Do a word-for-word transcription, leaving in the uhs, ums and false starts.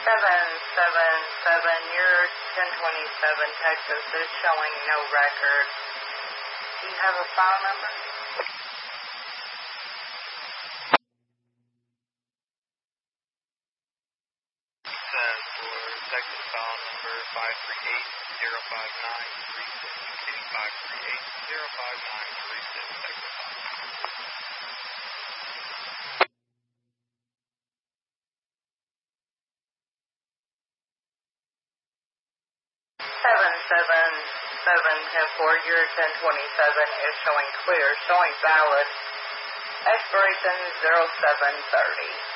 seven seven seven, your ten twenty-seven Texas is showing no record. Do you have a file number? Uh, for Texas file number five three eight zero five nine three six. five three eight zero five nine three six, Texas file. seven seven seven ten four, your ten twenty-seven is showing clear, showing valid. Expiration zero seven thirty.